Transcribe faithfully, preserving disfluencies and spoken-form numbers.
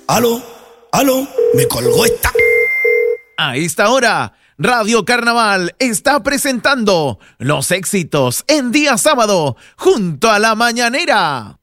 Aló, aló, me colgó esta. A esta hora, Radio Carnaval está presentando los éxitos en día sábado junto a la mañanera.